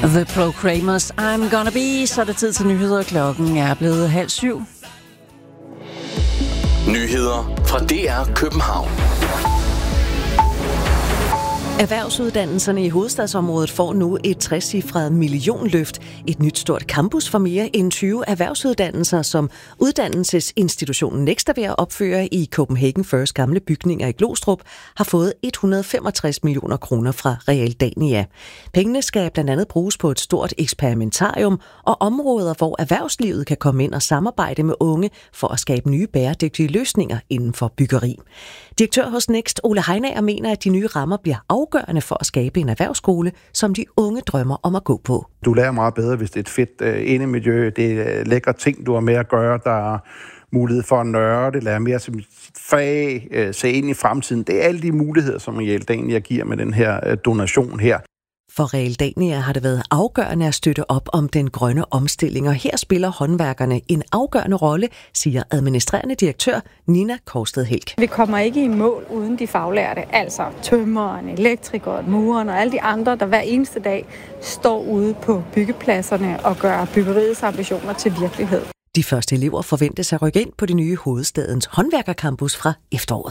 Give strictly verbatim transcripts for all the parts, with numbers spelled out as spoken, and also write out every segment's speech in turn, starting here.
The Proclaimers, I'm gonna be. Så er det tid til nyheder. Klokken er blevet halv syv. Nyheder fra D R København. Erhvervsuddannelserne i hovedstadsområdet får nu et trecifret millionløft. Et nyt stort campus for mere end tyve erhvervsuddannelser, som uddannelsesinstitutionen Next er ved at opføre i Copenhagen First gamle bygninger i Glostrup, har fået et hundrede og femogtres millioner kroner fra Realdania. Pengene skal blandt andet bruges på et stort eksperimentarium og områder, hvor erhvervslivet kan komme ind og samarbejde med unge for at skabe nye bæredygtige løsninger inden for byggeri. Direktør hos Next, Ole Heinager, mener, at de nye rammer bliver afgørende for at skabe en erhvervsskole, som de unge drømmer om at gå på. Du lærer meget bedre, hvis det er et fedt uh, indemiljø. Det er lækre ting, du har med at gøre. Der er mulighed for at nørde, lære mere som fag, uh, se ind i fremtiden. Det er alle de muligheder, som Realdania giver med den her uh, donation her. For Realdania har det været afgørende at støtte op om den grønne omstilling, og her spiller håndværkerne en afgørende rolle, siger administrerende direktør Nina Korsted Helk. Vi kommer ikke i mål uden de faglærte, altså tømreren, elektrikeren, mureren og alle de andre, der hver eneste dag står ude på byggepladserne og gør byggeriets ambitioner til virkelighed. De første elever forventes at rykke ind på det nye hovedstadens håndværkercampus fra efteråret.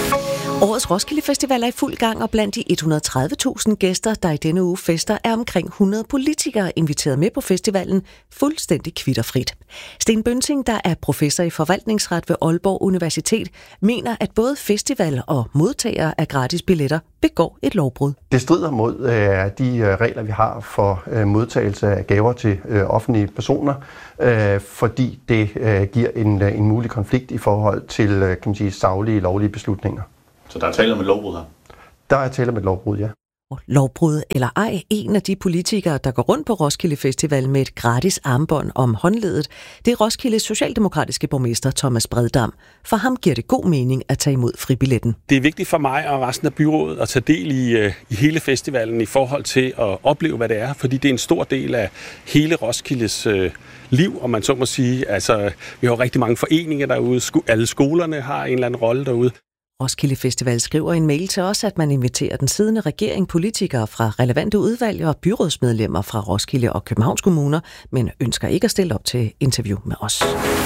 Årets Roskilde Festival er i fuld gang, og blandt de et hundrede og tredive tusind gæster, der i denne uge fester, er omkring hundrede politikere inviteret med på festivalen fuldstændig kvitterfrit. Sten Bønting, der er professor i forvaltningsret ved Aalborg Universitet, mener, at både festival og modtagere af gratis billetter begår et lovbrud. Det strider mod øh, de regler, vi har for øh, modtagelse af gaver til øh, offentlige personer, øh, fordi det øh, giver en, en mulig konflikt i forhold til øh, kan man sige, saglige, lovlige beslutninger. Så der er tale om et lovbrud her? Der er tale om et lovbrud, ja. Lovbrud eller ej, en af de politikere, der går rundt på Roskilde Festival med et gratis armbånd om håndledet, det er Roskildes socialdemokratiske borgmester Thomas Breddam. For ham giver det god mening at tage imod fribilletten. Det er vigtigt for mig og resten af byrådet at tage del i, i hele festivalen i forhold til at opleve, hvad det er, fordi det er en stor del af hele Roskildes øh, liv, om man så må sige. Altså, vi har rigtig mange foreninger derude, alle skolerne har en eller anden rolle derude. Roskilde Festival skriver en mail til os, at man inviterer den siddende regering, politikere fra relevante udvalg og byrådsmedlemmer fra Roskilde og Københavns Kommuner, men ønsker ikke at stille op til interview med os.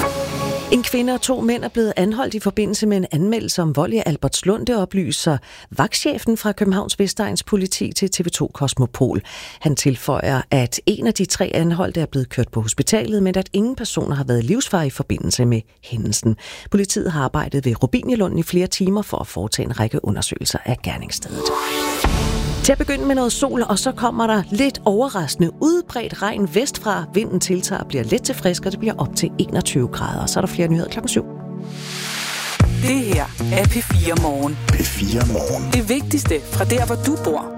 En kvinde og to mænd er blevet anholdt i forbindelse med en anmeldelse om vold i Albertslund, det oplyser vagtchefen fra Københavns Vestegns politi til T V to Kosmopol. Han tilføjer, at en af de tre anholdte er blevet kørt på hospitalet, men at ingen personer har været i livsfare i forbindelse med hændelsen. Politiet har arbejdet ved Rubinjelund i flere timer for at foretage en række undersøgelser af gerningsstedet. Til at begynde med noget sol, og så kommer der lidt overraskende udbredt regn vestfra. Vinden tiltager og bliver let til frisk, og det bliver op til enogtyve grader. Så er der flere nyheder klokken syv. Det her er P fire Morgen. P fire Morgen. Det vigtigste fra der, hvor du bor.